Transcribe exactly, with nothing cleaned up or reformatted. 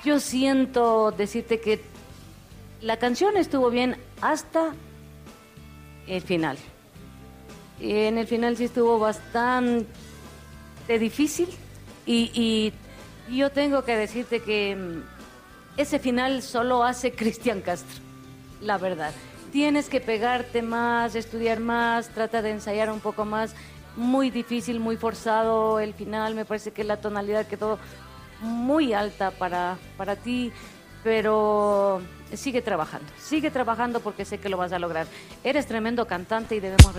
Yo siento decirte que la canción estuvo bien hasta el final. Y en el final sí estuvo bastante difícil y, y yo tengo que decirte que mm, ese final solo hace Cristian Castro, la verdad. Tienes que pegarte más, estudiar más, trata de ensayar un poco más. Muy difícil, muy forzado el final, me parece que la tonalidad quedó muy alta para, para ti, pero sigue trabajando, sigue trabajando porque sé que lo vas a lograr. Eres tremendo cantante y debemos